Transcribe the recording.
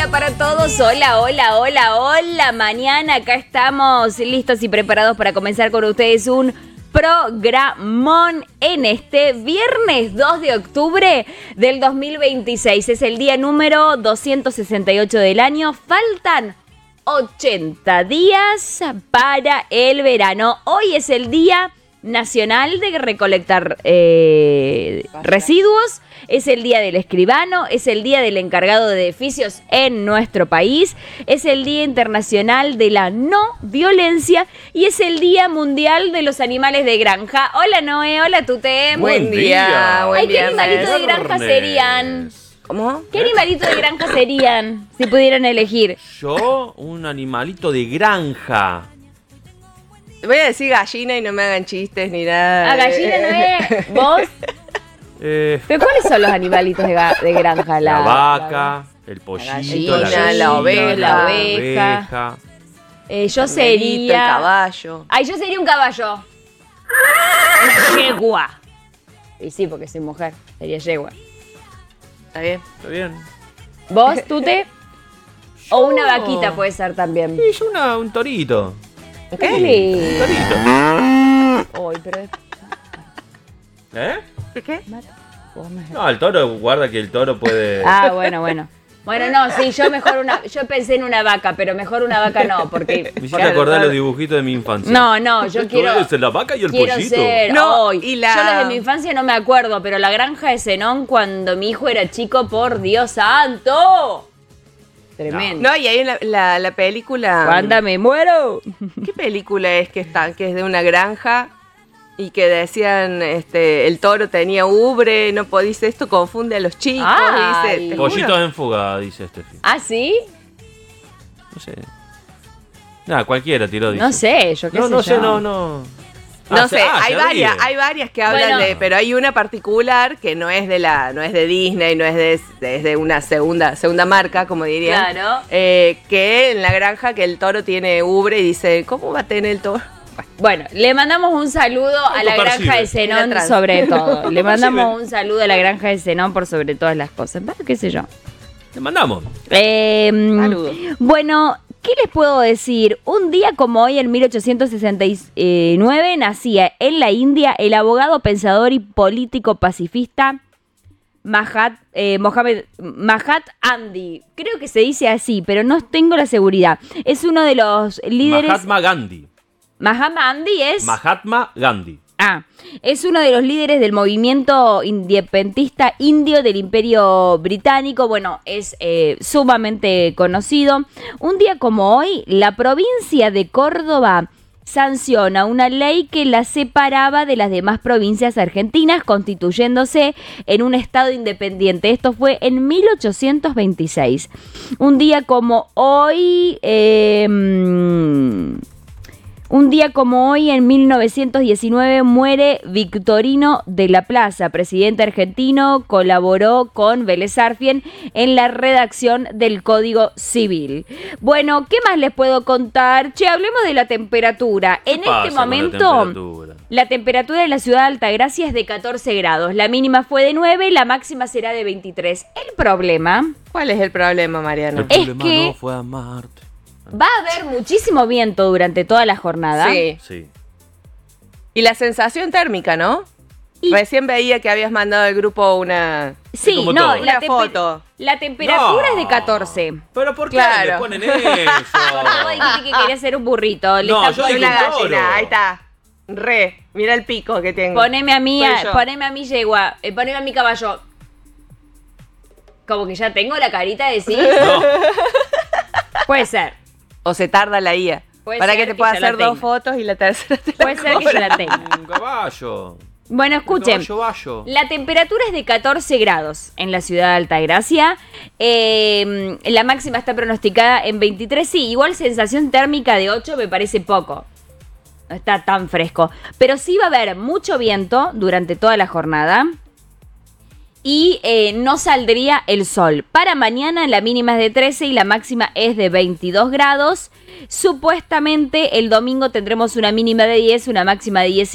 hola para todos, hola, hola, hola, hola. Mañana acá estamos listos y preparados para comenzar con ustedes un programón en este viernes 2 de octubre del 2026. Es el día número 268 del año. Faltan 80 días para el verano. Hoy es el Día Nacional de recolectar residuos, es el día del escribano, es el día del encargado de edificios en nuestro país, es el Día Internacional de la No Violencia y es el Día Mundial de los Animales de Granja. Hola Noé, hola Tutem. Buen día. Ay, ¿qué animalitos de granja serían? ¿Cómo? ¿Qué animalitos de granja serían si pudieran elegir? Yo, un animalito de granja. Voy a decir gallina y no me hagan chistes ni nada. ¿A gallina Noé? ¿Vos? ¿Pero cuáles son los animalitos de granja? La vaca, el pollito, gallina, la oveja. La oveja. Yo sería... El caballo. Ay, yo sería un caballo. Yegua. Y sí, porque soy mujer. Sería yegua. ¿Está bien? ¿Está bien? ¿Vos, Tute? O una vaquita puede ser también. Sí, yo un torito. ¿Qué? Un torito. Ay, pero... ¿Qué? No, el toro, guarda que el toro puede... Ah, bueno. Bueno, no, sí, yo pensé en una vaca, pero mejor una vaca no, porque... Me hiciste acordar los dibujitos de mi infancia. No, yo quiero... Es la vaca y el Quiero pollito. ser... No, Yo los de mi infancia no me acuerdo, pero la granja de Zenón cuando mi hijo era chico, por Dios santo. Tremendo. No, y hay la película... ¡Cuándo me muero! ¿Qué película es que es de una granja y que decían, el toro tenía ubre, no podís, esto confunde a los chicos, Ay. dice. Pollitos en fuga, dice Steffi. ¿Ah, sí? No sé. Nada, cualquiera tiró, dice. No sé, yo qué sé. No sé, yo. no. No sé, hay se ríe. varias que hablan Bueno. pero hay una particular que no es de Disney, no es de una segunda marca, como dirían. Claro. Que en la granja que el toro tiene ubre y dice, ¿cómo va a tener el toro? Bueno, le mandamos un saludo a la Autopercibe. granja de Zenón Una trans. sobre todo. Le mandamos Autopercibe. un saludo a la granja de Zenón por sobre todas las cosas. Bueno, qué sé yo. Le mandamos. Saludos. Bueno, ¿qué les puedo decir? Un día como hoy, en 1869, nacía en la India el abogado, pensador y político pacifista Mahatma Gandhi. Creo que se dice así, pero no tengo la seguridad. Es uno de los líderes... Mahatma Gandhi. Mahatma Gandhi es... Mahatma Gandhi. Es uno de los líderes del movimiento independentista indio del Imperio Británico. Bueno, es sumamente conocido. Un día como hoy, la provincia de Córdoba sanciona una ley que la separaba de las demás provincias argentinas, constituyéndose en un estado independiente. Esto fue en 1826. Un día como hoy... Un día como hoy, en 1919, muere Victorino de la Plaza, presidente argentino. Colaboró con Vélez Sarsfield en la redacción del Código Civil. Bueno, ¿qué más les puedo contar? Che, hablemos de la temperatura. En este momento, la temperatura en la ciudad de Altagracia es de 14 grados. La mínima fue de 9, la máxima será de 23. El problema... ¿Cuál es el problema, Mariano? El problema que- no fue amarte. Va a haber muchísimo viento durante toda la jornada. Sí. Y la sensación térmica, ¿no? Y- Recién veía que habías mandado al grupo una... Sí, como no, todo. Una foto. La temperatura No. es de 14. ¿Pero por qué Claro. le ponen eso? No, dijiste que quería hacer un burrito. Le No, está yo dije Una un toro. gallina, ahí está. Mira el pico que tengo. Poneme a mí, Soy yo. poneme a mi yegua, poneme a mi caballo. Como que ya tengo la carita de decir. No. Puede ser. O se tarda la IA. Puede Para ser que te que pueda ya la hacer dos tenga. fotos y la tercera te la Puede ser que yo la tenga. Un caballo. Bueno, escuchen. Un caballo. La temperatura es de 14 grados en la ciudad de Altagracia. La máxima está pronosticada en 23. Sí, igual sensación térmica de 8 me parece poco. No está tan fresco. Pero sí va a haber mucho viento durante toda la jornada. Y no saldría el sol. Para mañana la mínima es de 13 y la máxima es de 22 grados. Supuestamente el domingo tendremos una mínima de 10, una máxima de 10.